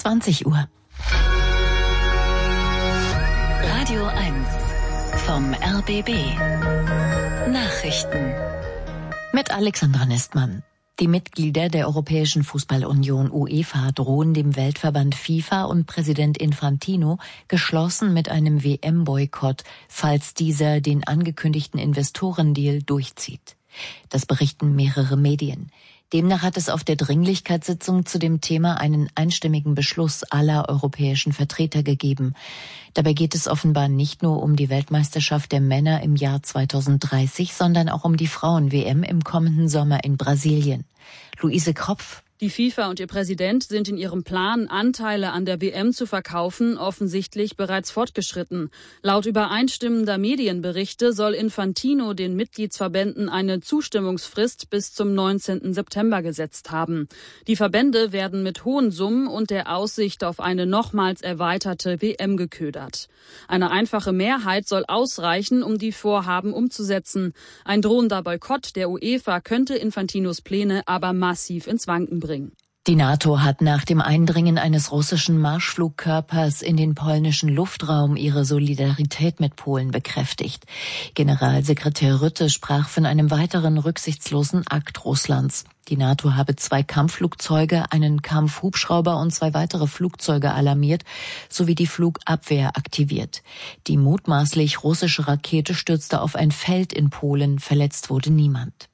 20 Uhr. Radio 1 vom RBB. Nachrichten. Mit Alexandra Nestmann. Die Mitglieder der Europäischen Fußballunion UEFA drohen dem Weltverband FIFA und Präsident Infantino geschlossen mit einem WM-Boykott, falls dieser den angekündigten Investorendeal durchzieht. Das berichten mehrere Medien. Demnach hat es auf der Dringlichkeitssitzung zu dem Thema einen einstimmigen Beschluss aller europäischen Vertreter gegeben. Dabei geht es offenbar nicht nur um die Weltmeisterschaft der Männer im Jahr 2030, sondern auch um die Frauen-WM im kommenden Sommer in Brasilien. Luise Kropf. Die FIFA und ihr Präsident sind in ihrem Plan, Anteile an der WM zu verkaufen, offensichtlich bereits fortgeschritten. Laut übereinstimmender Medienberichte soll Infantino den Mitgliedsverbänden eine Zustimmungsfrist bis zum 19. September gesetzt haben. Die Verbände werden mit hohen Summen und der Aussicht auf eine nochmals erweiterte WM geködert. Eine einfache Mehrheit soll ausreichen, um die Vorhaben umzusetzen. Ein drohender Boykott der UEFA könnte Infantinos Pläne aber massiv ins Wanken bringen. Die NATO hat nach dem Eindringen eines russischen Marschflugkörpers in den polnischen Luftraum ihre Solidarität mit Polen bekräftigt. Generalsekretär Rutte sprach von einem weiteren rücksichtslosen Akt Russlands. Die NATO habe 2 Kampfflugzeuge, einen Kampfhubschrauber und 2 weitere Flugzeuge alarmiert, sowie die Flugabwehr aktiviert. Die mutmaßlich russische Rakete stürzte auf ein Feld in Polen, verletzt wurde niemand.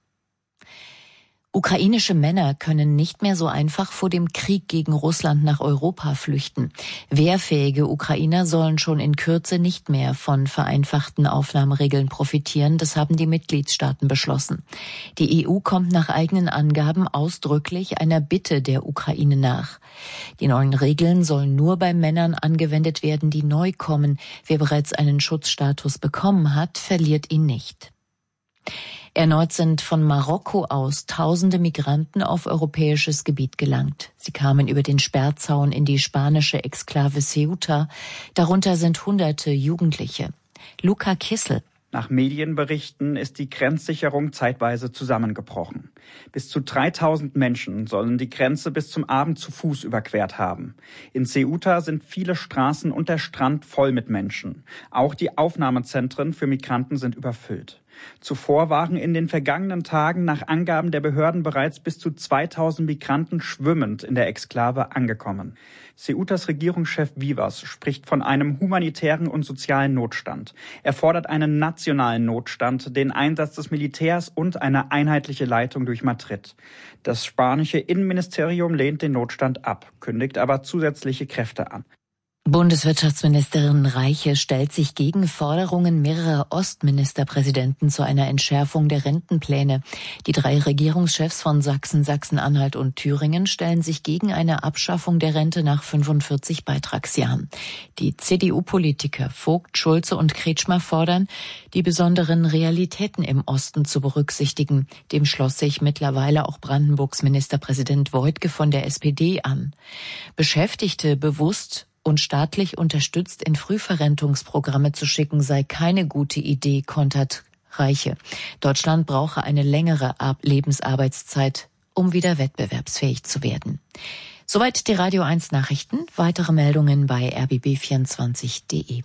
Ukrainische Männer können nicht mehr so einfach vor dem Krieg gegen Russland nach Europa flüchten. Wehrfähige Ukrainer sollen schon in Kürze nicht mehr von vereinfachten Aufnahmeregeln profitieren. Das haben die Mitgliedstaaten beschlossen. Die EU kommt nach eigenen Angaben ausdrücklich einer Bitte der Ukraine nach. Die neuen Regeln sollen nur bei Männern angewendet werden, die neu kommen. Wer bereits einen Schutzstatus bekommen hat, verliert ihn nicht. Erneut sind von Marokko aus tausende Migranten auf europäisches Gebiet gelangt. Sie kamen über den Sperrzaun in die spanische Exklave Ceuta. Darunter sind Hunderte Jugendliche. Luca Kissel. Nach Medienberichten ist die Grenzsicherung zeitweise zusammengebrochen. Bis zu 3000 Menschen sollen die Grenze bis zum Abend zu Fuß überquert haben. In Ceuta sind viele Straßen und der Strand voll mit Menschen. Auch die Aufnahmezentren für Migranten sind überfüllt. Zuvor waren in den vergangenen Tagen nach Angaben der Behörden bereits bis zu 2000 Migranten schwimmend in der Exklave angekommen. Ceutas Regierungschef Vivas spricht von einem humanitären und sozialen Notstand. Er fordert einen nationalen Notstand, den Einsatz des Militärs und eine einheitliche Leitung durch Madrid. Das spanische Innenministerium lehnt den Notstand ab, kündigt aber zusätzliche Kräfte an. Bundeswirtschaftsministerin Reiche stellt sich gegen Forderungen mehrerer Ostministerpräsidenten zu einer Entschärfung der Rentenpläne. Die 3 Regierungschefs von Sachsen, Sachsen-Anhalt und Thüringen stellen sich gegen eine Abschaffung der Rente nach 45 Beitragsjahren. Die CDU-Politiker Vogt, Schulze und Kretschmer fordern, die besonderen Realitäten im Osten zu berücksichtigen. Dem schloss sich mittlerweile auch Brandenburgs Ministerpräsident Woidke von der SPD an. Beschäftigte bewusst und staatlich unterstützt in Frühverrentungsprogramme zu schicken, sei keine gute Idee, kontert Reiche. Deutschland brauche eine längere Lebensarbeitszeit, um wieder wettbewerbsfähig zu werden. Soweit die Radio 1 Nachrichten. Weitere Meldungen bei rbb24.de.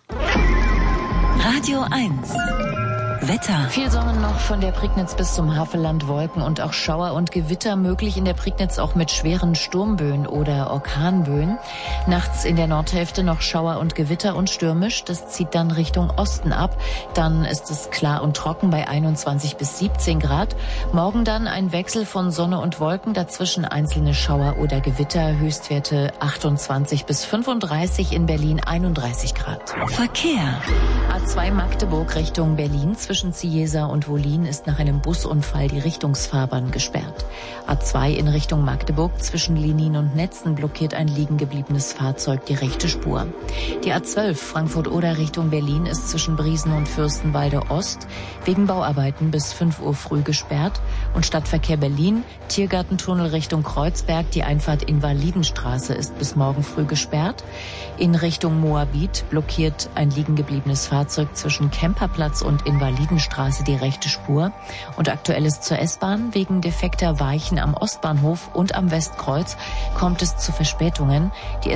Radio 1 Wetter. Viel Sonne noch von der Prignitz bis zum Havelland, Wolken und auch Schauer und Gewitter möglich in der Prignitz auch mit schweren Sturmböen oder Orkanböen. Nachts in der Nordhälfte noch Schauer und Gewitter und stürmisch. Das zieht dann Richtung Osten ab. Dann ist es klar und trocken bei 21 bis 17 Grad. Morgen dann ein Wechsel von Sonne und Wolken, dazwischen einzelne Schauer oder Gewitter. Höchstwerte 28 bis 35, in Berlin 31 Grad. Verkehr. A2 Magdeburg Richtung Berlin. Zwischen Ciesa und Wollin ist nach einem Busunfall die Richtungsfahrbahn gesperrt. A2 in Richtung Magdeburg zwischen Lenin und Netzen blockiert ein liegen gebliebenes Fahrzeug die rechte Spur. Die A12 Frankfurt-Oder Richtung Berlin ist zwischen Briesen und Fürstenwalde Ost wegen Bauarbeiten bis 5 Uhr früh gesperrt. Und Stadtverkehr Berlin, Tiergartentunnel Richtung Kreuzberg, die Einfahrt Invalidenstraße ist bis morgen früh gesperrt. In Richtung Moabit blockiert ein liegen gebliebenes Fahrzeug zwischen Kemperplatz und Invalidenstraße die rechte Spur. Und Aktuelles zur S-Bahn: wegen defekter Weichen am Ostbahnhof und am Westkreuz kommt es zu Verspätungen. Die